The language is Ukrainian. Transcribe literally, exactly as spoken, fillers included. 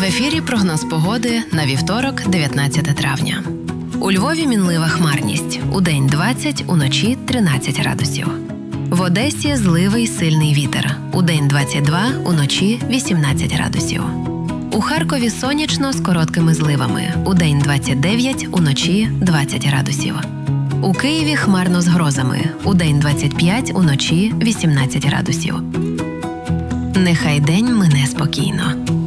ефірі прогноз погоди на вівторок, дев'ятнадцяте травня. У Львові мінлива хмарність. Удень двадцять, уночі тринадцять градусів. В Одесі зливий сильний вітер. Удень двадцять два, уночі вісімнадцять градусів. У Харкові сонячно з короткими зливами. Удень двадцять дев'ять, уночі двадцять градусів. У Києві хмарно з грозами. Удень двадцять п'ять, уночі вісімнадцять градусів. Нехай день мине спокійно.